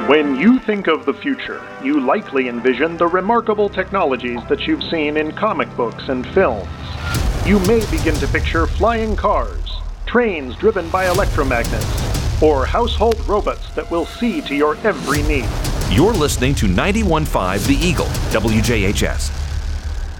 When you think of the future, you likely envision the remarkable technologies that you've seen in comic books and films. You may begin to picture flying cars, trains driven by electromagnets, or household robots that will see to your every need. You're listening to 91.5 The Eagle, WJHS.